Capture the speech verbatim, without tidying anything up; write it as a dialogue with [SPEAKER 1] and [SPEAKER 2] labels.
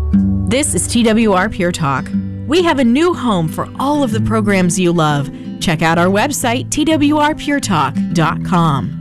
[SPEAKER 1] This is T W R Pure Talk. We have a new home for all of the programs you love. Check out our website, T W R pure talk dot com.